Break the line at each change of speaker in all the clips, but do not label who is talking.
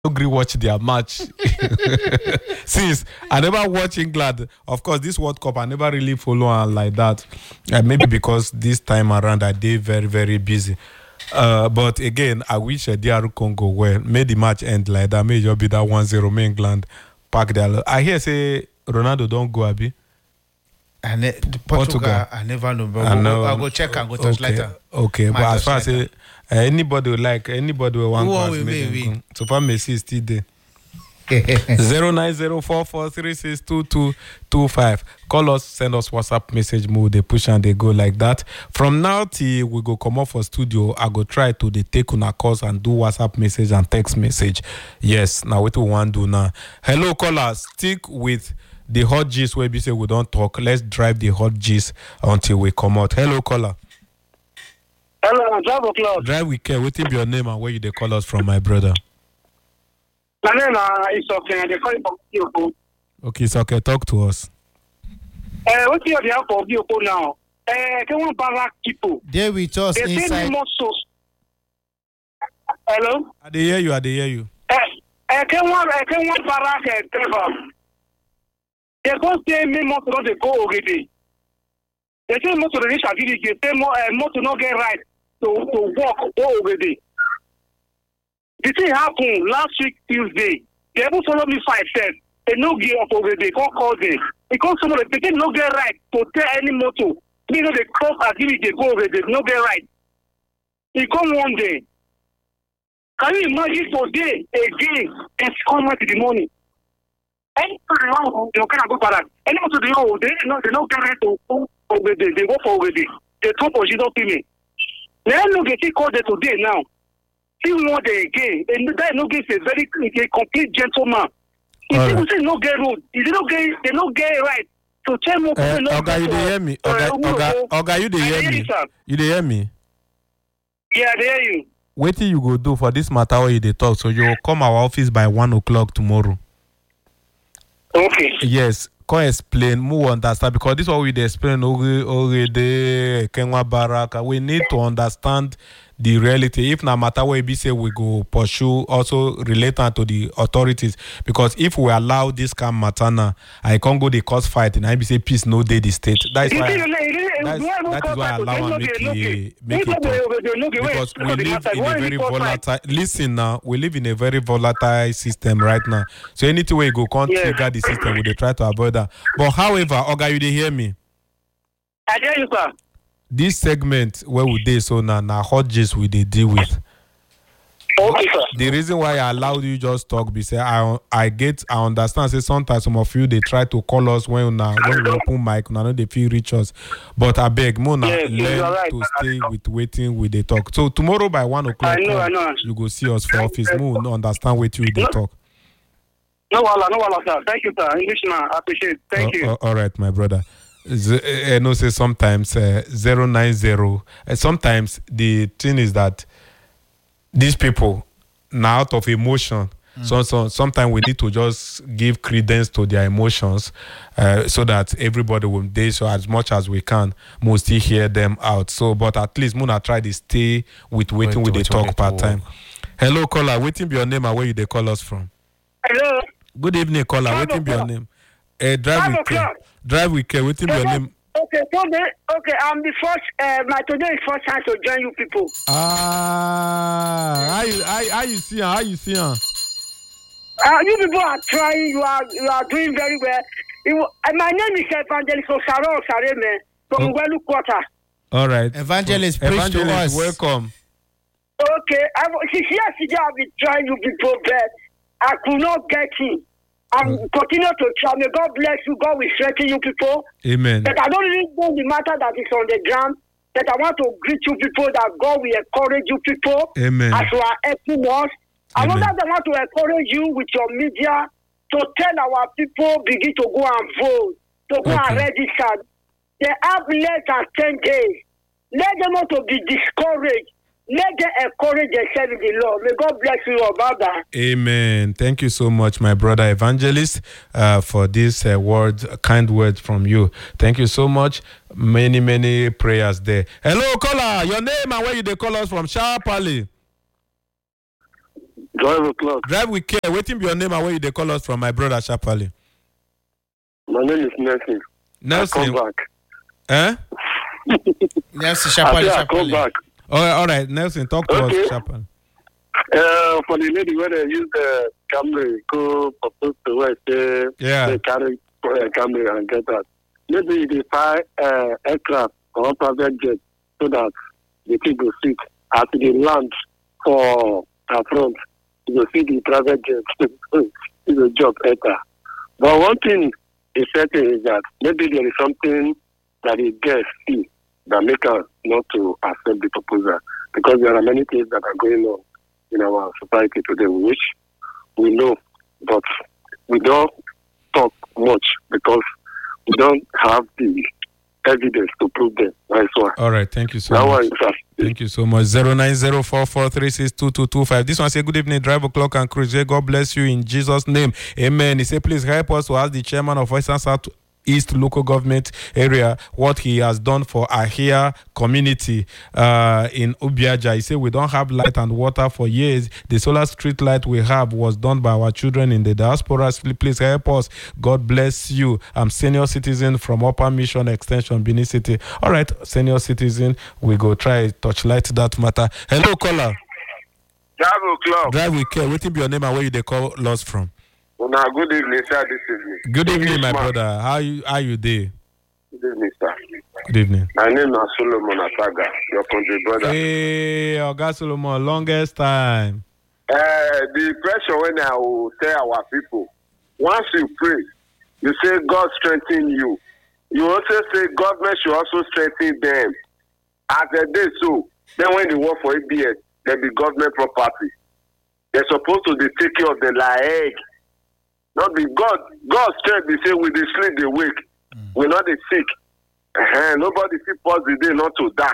agree watch their match. Since I never watch England, of course, this World Cup I never really follow on like that. Maybe because this time around I did very, very busy. But again, I wish DR Congo well. May the match end like that. May it just be that 1-0 May England pack their. I hear say Ronaldo don't go Abi.
And Portugal, I never know. But I'll go check and go touch later.
Okay, but as far as anybody will want to make so far Messi is still there. 09044362225. Call us, send us WhatsApp message, move they push and they go like that. From now till we go come up for studio, I go try to take on a course and do WhatsApp message and text message. Yes, now what we want to do now. Hello caller, stick with the hot gist where we say we don't talk. Let's drive the hot gist until we come out. Hello caller.
Hello, Drive O'Clock.
Drive with care. What is your name and where you they call us from, my brother?
My name is okay. They call it from Bioko.
Okay, so okay, talk to us.
What's your name for Bioko now? Can one Barak people?
There with us
they
inside.
Hello?
I dey hear you.
Can one Barak driver? They go say me motor they go already. They say motor they reach Agiri. They say motor not get right to walk go already. The thing happened last week Tuesday. They even follow me 5 steps. They no get up already. Call them. Because some of the people no get right to tell any motor. You know they cross Agiri. They go already. They no get right. He come one day. Can you imagine today again? It's come out in the morning. Any you can go for that. Any motor they know they no get right to go already. They go for already. They talk for Jesus to me. They no get called there today now. See one day again, and that no get a very complete gentleman. If people say no get road, they don't get right. So tell me,
Oga, you dey hear me? Oga, you dey hear me? You dey hear me?
Yeah, I hear you.
Wetin you go do for this matter where you dey talk? So you will come our office by 1 o'clock tomorrow.
Okay.
Yes. Can explain more understand because this is what we explain already. Kenwa Baraka. We need to understand the reality. If no matter what we say, we go pursue also related to the authorities. Because if we allow this kind of matter now, I can't go the cause fight and I be say peace no day the state. That is why I allow and make it talk. Because we live in a very volatile. Listen now, we live in a very volatile system right now. So anything we go can't trigger the system, we they try to avoid that. But however, Oga, you dey hear me?
I hear you, sir.
This segment where we dey so now hot gist we dey deal with.
Okay, sir.
The reason why I allowed you just talk be say I understand say sometimes some of you they try to call us when we open mic now they feel reach us. But I beg Mona learn
right.
to stay with waiting with the talk. So tomorrow by 1 o'clock
I know.
you go see us for office. Mo understand what you they talk.
No wala, sir. Thank you, sir. Englishman, I appreciate it. Thank you.
All right, my brother. I know say sometimes 090. Sometimes the thing is that these people now out of emotion. So sometimes we need to just give credence to their emotions, so that everybody will do so as much as we can. Must still hear them out. So, but at least Muna try to stay with waiting with the talk part time. Hello, caller. Waiting be your name and where you they call us from?
Hello.
Good evening, caller. Waiting be your name. Drive with care. Drive with care. Waiting be your name.
Okay, I'm the first. My today is first time to join you people.
How you see her? You
people are trying. You are doing very well. My name is Evangelist Osaro Osareme from Welu Quarter.
All right.
Evangelist, preach to us.
Welcome.
Okay, yesterday I've been trying you people, but I could not get in. I'm continue to try. May God bless you. God will strengthen you people.
Amen.
But I don't really know the matter that is on the ground. But I want to greet you people that God will encourage you people.
Amen.
As you are helping us. I want to encourage you with your media to tell our people begin to go and vote, to go and register. They have less than 10 days. Let them not to be discouraged. Let them encourage themselves in the Lord. May God bless you all. Bye-bye.
Amen. Thank you so much, my brother Evangelist, for this kind word from you. Thank you so much. Many prayers there. Hello, caller. Your name and where you they call us from? Sharply.
Drive o'clock.
Drive with care. Waiting be your name and where you they call us from, my brother Shapali.
My name is Nelson.
Nelson.
I come back.
Eh?
Nelson Shapali.
I come back.
All right, Nelson, talk to us, Shapali.
For the lady when they use the Camry, go propose to her, say they carry Camry and get that. Maybe they fly aircraft or private jet so that the people sit at the land for our front. You see the private jet. It's a job better. But one thing is certain is that maybe there is something that the guests see that make us not to accept the proposal, because there are many things that are going on in our society today, which we know, but we don't talk much because we don't have the evidence to prove them. That's why.
All right, thank you so much. Thank you so much. 09044362225. This one say, good evening, Drive O'Clock and Cruise. God bless you in Jesus' name. Amen. He said, please help us to ask the chairman of Western South East local government area what he has done for Ahia community in Ubiaja. He said we don't have light and water for years. The solar street light we have was done by our children in the diaspora. Please help us. God bless you. I'm senior citizen from Upper Mission Extension, Benin City. All right, senior citizen, we go try touchlight that matter. Hello, caller.
Drive O'Clock.
Drive with care. What be your name and where you they call us from?
Now, good evening, sir. This evening.
Good evening, my brother. How you there?
Good evening, sir.
Good evening.
My name is Solomon Asaga, your country brother.
Hey, Oga Solomon, longest time.
The pressure when I will tell our people, once you pray, you say God strengthen you. You also say government should also strengthen them. As they do so, then when they work for ABS, they be government property. They're supposed to take care of the leg. Not be God's strength, they say, with the sleep they wake. We're not the sick. Nobody see pause the day not to dark.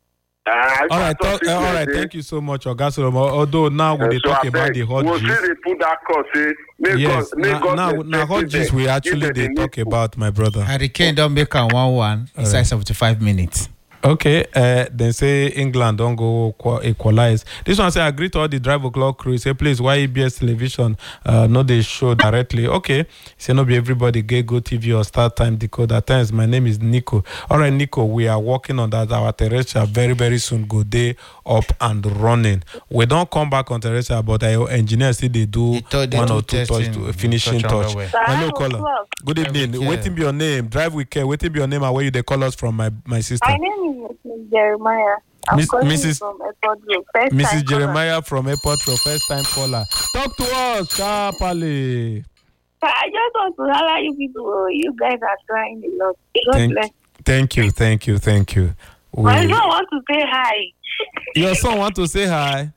All right, thank you so much, Oga Solomon. Although now when they talk about the hot
we'll
juice.
see they put that course,
Yes, now hot juice we actually they talk about, my brother.
Hurricane don't make a 1-1 inside 75 minutes.
Okay, then say England don't go equalize. This one say I agree to all the Drive O'Clock crew. Say please, why EBS television no they show directly? Okay, say no be everybody get Go TV or Start Time Decoder. Thanks. My name is Nico. All right, Nico, we are working on that. Our terrestrial very soon go day up and running. We don't come back on terrestrial, but our engineers see they do one or two touch to finishing touch. Hello, caller. Good evening.
Okay.
Waiting be your name. Drive with care. Waiting be your name and where you they call us from, my sister.
My name is Mrs. Jeremiah. I'm calling
Mrs.
from Airport Road. First
Mrs.
time
Jeremiah from Airport Road, first time caller. Talk to us, sharply.
I just want to holler you people. You guys are trying a lot. God bless.
Thank you.
My son wants to say hi.
Your son want to say hi.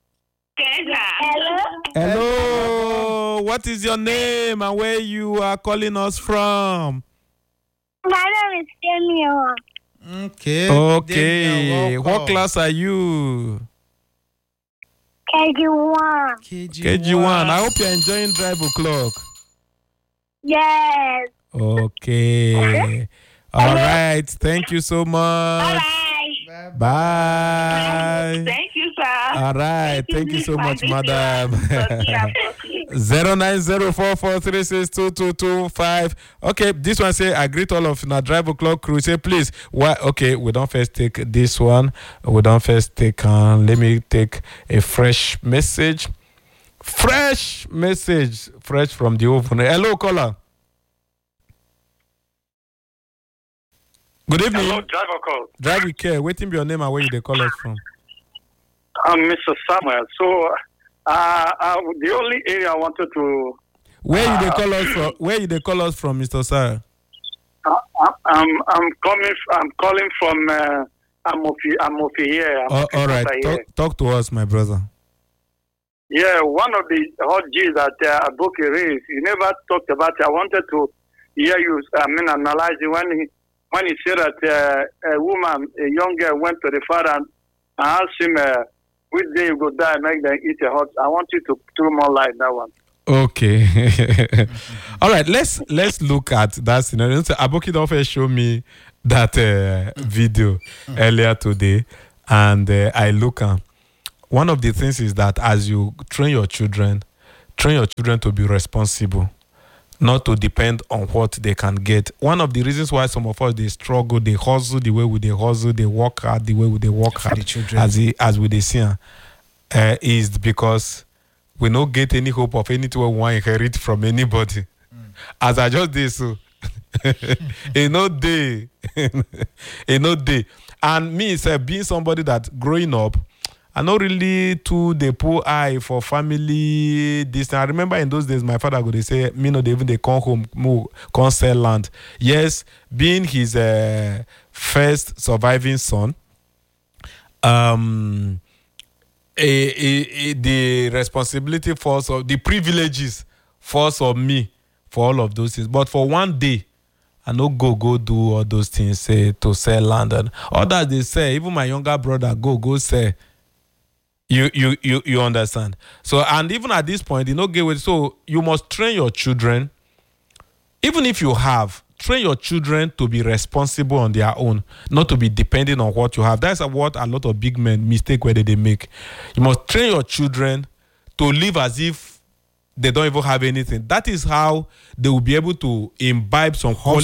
Hello. What is your name and where you are calling us from?
My name is Samuel.
Okay. What class are you?
KG1.
KG1. I hope you're enjoying Drive O'Clock.
Yes.
Okay. All right. Thank you so much. Bye.
Thank you, sir.
All right. Thank you so much, madam. 09044362225. Okay, this one say I greet all of na Drive O'Clock crew. Say please, why? Okay, we don't first take this one. Let me take a fresh message. Fresh from the oven. Hello, caller. Good evening.
Hello, Drive O'Clock.
Drive with care. Waiting be your name and where you they call us from.
I'm Mr. Samuel. So, the only area I wanted to.
Where you they call us from? Where you they call us from, Mr. Sir?
I'm calling from Amofi here.
All right. Talk to us, my brother.
Yeah, one of the hot G's that Aboki raised, you never talked about it. I wanted to hear you, analyze it when he said that a woman, a young girl, went to the father and asked him, which day you go die, make them eat a hot. I want you to throw more light that one.
Okay. All right, let's look at that scenario. Aboki Dofe showed me that video earlier today, and I look at one of the things is that as you train your children to be responsible, not to depend on what they can get. One of the reasons why some of us, they struggle, they hustle the way they hustle, they work hard the way they work hard,
the children.
as we they see, is because we don't get any hope of anything we want to inherit from anybody. As I just did so. A no day. And me, being somebody that growing up, I not really too they put eye for family. This I remember in those days, my father would say, "Me no, they come home, come sell land." Yes, being his first surviving son, the responsibility falls of the privileges falls on me for all of those things. But for one day, I no go do all those things, say to sell land and others they say. Even my younger brother go say. You understand? So, and even at this point, you know, so you must train your children. Even if you have, train your children to be responsible on their own, not to be depending on what you have. That's what a lot of big men mistake where they make. You must train your children to live as if they don't even have anything. That is how they will be able to imbibe some quality.